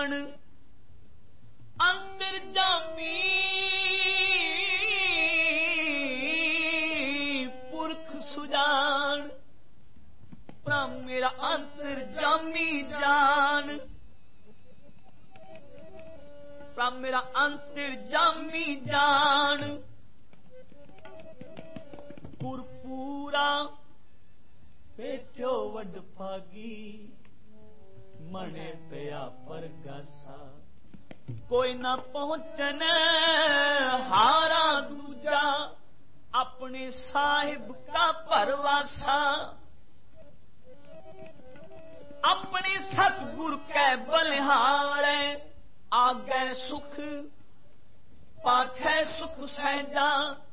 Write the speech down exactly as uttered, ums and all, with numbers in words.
जान अंतर्जामी पुरख सुजान प्रभु मेरा अंतर्जामी जान प्रभु मेरा अंतर्जामी जान गुरपूरा पेटो वड भागी मने पया परगासा कोई ना पहुंचन हारा दूजा अपने साहिब का परवासा अपने सतगुर कै बलिहारे आगे सुख पाछे सुख सहजा